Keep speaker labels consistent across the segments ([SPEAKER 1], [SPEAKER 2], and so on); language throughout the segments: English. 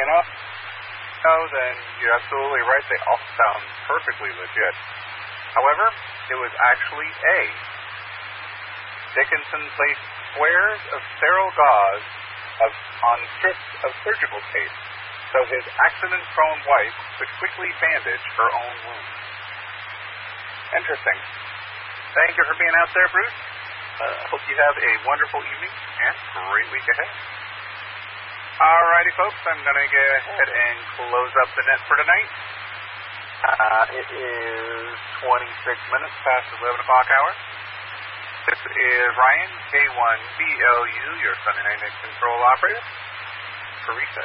[SPEAKER 1] enough, then you're absolutely right. They all sound perfectly legit. However, it was actually A. Dickinson placed squares of sterile gauze on strips of surgical tape, so his accident-prone wife could quickly bandage her own wounds. Interesting. Thank you for being out there, Bruce. Hope you have a wonderful evening and great week ahead. Alrighty, folks, I'm going to go ahead and close up the net for tonight. It is 26 minutes past the 11 o'clock hour. This is Ryan, K1BLU, your Sunday Night Net Control Operator, for Reset.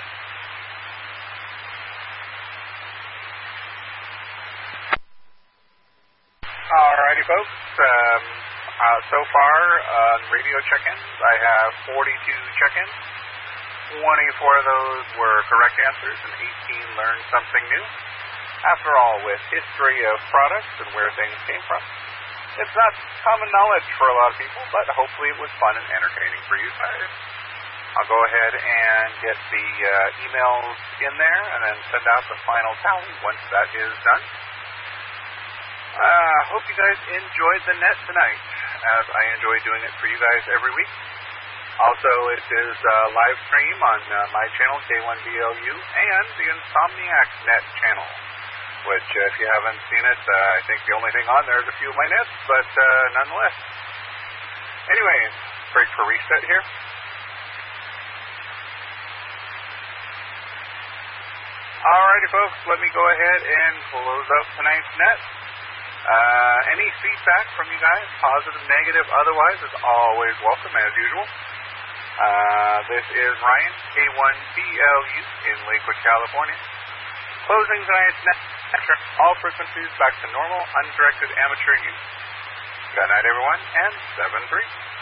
[SPEAKER 1] Alrighty, folks. So far, on radio check-ins, I have 42 check-ins. 24 of those were correct answers, and 18 learned something new. After all, with history of products and where things came from, it's not common knowledge for a lot of people, but hopefully it was fun and entertaining for you guys. I'll go ahead and get the emails in there and then send out the final tally once that is done. Hope you guys enjoyed the net tonight, as I enjoy doing it for you guys every week. Also, it is live stream on my channel, K1BLU, and the Insomniacs Net channel, which, if you haven't seen it, I think the only thing on there is a few of my nets, but nonetheless. Anyways, break for reset here. Alrighty, folks, let me go ahead and close up tonight's net. Any feedback from you guys, positive, negative, otherwise, is always welcome, as usual. This is Ryan, K1BLU, in Lakewood, California. Closing tonight's net, all frequencies back to normal, undirected amateur use. Good night, everyone, and 7-3.